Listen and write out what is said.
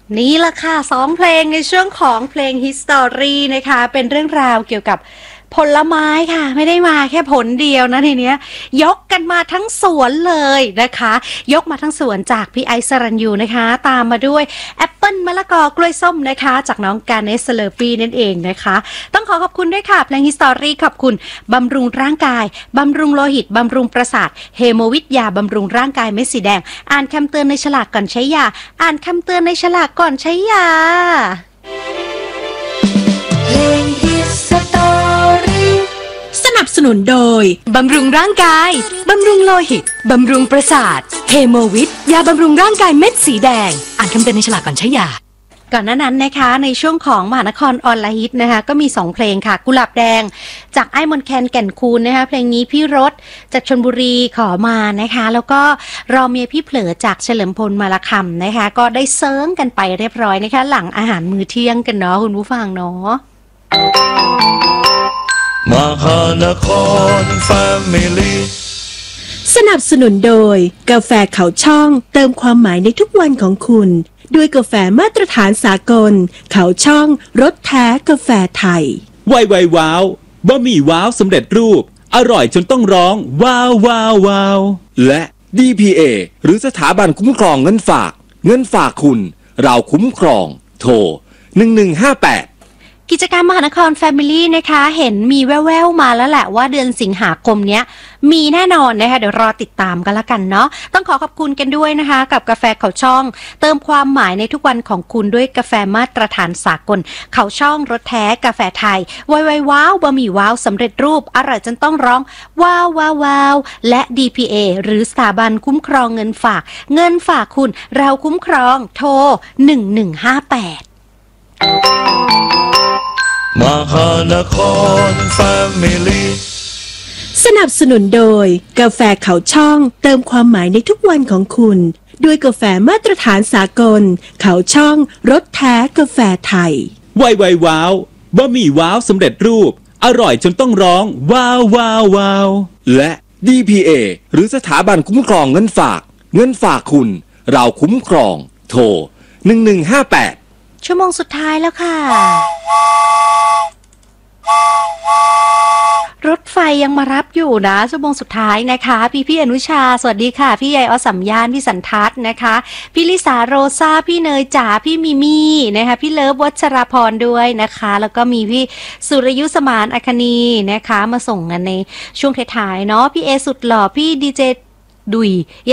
นี่แหละค่ะ2เพลงในช่วงของเพลง History นะคะเป็นเรื่องราวเกี่ยวกับผลไม้ค่ะไม่ได้มาแค่ผลเดียวนะทีเนี้ยยกกันมาทั้งสวนเลยนะคะยกมาทั้งสวนจากพี่ไอซ์สรัญยูนะคะตามมาด้วยแอปเปิ้ลมะละกอกล้วยส้มนะคะจากน้องกาเนสเลอร์ปีนั่นเองนะคะต้องขอบคุณด้วยค่ะเพลง History ขอบคุณบำรุงร่างกายบำรุงโลหิตบำรุงประสาทเฮโมวิทยาบำรุงร่างกายเม็ดสีแดงอ่านคำเตือนในฉลากก่อนใช้ยาอ่านคำเตือนในฉลากก่อนใช้ยาเพลง History สนับสนุนโดยบำรุงร่างกายบำรุงโลหิตบำรุงประสาทเฮโมวิทยาบำรุงร่างกายเม็ดสีแดงอ่านคำเตือนในฉลากก่อนใช้ยาก่อนหน้านั้นนะคะในช่วงของมหานครออนไลน์ฮิตนะคะก็มี2เพลงค่ะกุหลาบแดงจากไอ้มนแคนแก่นคูนนะคะเพลงนี้พี่รถจากชลบุรีขอมานะคะแล้วก็รอเมียพี่เผลอจากเฉลิมพลมาละคำนะคะก็ได้เซิร์งกันไปเรียบร้อยนะคะหลังอาหารมื้อเที่ยงกันเนาะคุณผู้ฟังเนาะมหานครแฟมิลี่สนับสนุนโดยกาแฟเขาช่องเติมความหมายในทุกวันของคุณด้วยกาแฟมาตรฐานสากลเขาช่องรสแท้กาแฟไทยไวว้าวบะหมี่ว้าวสำเร็จรูปอร่อยจนต้องร้องว้าวว้าวว้าวและ DPA หรือสถาบันคุ้มครองเงินฝากคุณเราคุ้มครองโทร1158 กิจกรรมมหานคร Family นะคะเห็นมีแว่วๆมาแล้วแหละว่าเดือนสิงหาคมเนี้ยมีแน่นอนนะคะเดี๋ยวรอติดตามกันละกันเนาะต้องขอขอบคุณกันด้วยนะคะกับกาแฟเขาช่องเติมความหมายในทุกวันของคุณด้วยกาแฟมาตรฐานสากลเขาช่องรสแท้กาแฟไทยไวว้าวบะหมี่ว้าวสำเร็จรูปอร่อยจนต้องร้องว้าวว้าวว้าวและ DPA หรือสถาบันคุ้มครองเงินฝากคุณเราคุ้มครองโทร1158 มหานครแฟมิลี่สนับสนุนโดยกาแฟเขาช่องเติมความหมายในทุกวันของคุณด้วยกาแฟมาตรฐานสากลเขาช่องรสแท้กาแฟไทยไวว้าวบะหมี่ว้าวสำเร็จรูปอร่อยจนต้องร้องว้าวว้าวว้าวและ DPA หรือสถาบันคุ้มครองเงินฝากคุณเราคุ้มครองโทร1158 ชั่วโมงสุดท้ายแล้วค่ะรถไฟยังมารับอยู่นะชั่วโมงสุดท้ายนะคะพี่อนุชาสวัสดีค่ะพี่ใหญ่อสัมยานพี่สันทัศน์นะคะพี่ลิสาโรซาพี่เนยจ๋าพี่มิมี่นะคะพี่เลิฟวัชราพรด้วยนะคะแล้วก็มีพี่สุรยุสมานอัคนีนะคะมาส่งกันในช่วงท้ายๆเนาะพี่เอสุดหล่อพี่ดีเจดุย